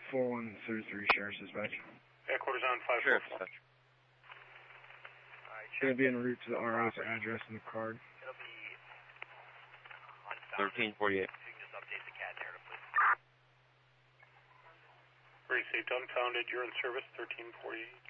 4133 Sheriff's Dispatch. Headquarters on 544. Sheriff's Dispatch. Going to be en route to the RO for address in the card. It'll be unfounded. 1348. So you can just update the CAD narrative, please. Received unfounded. You're in service, 1348.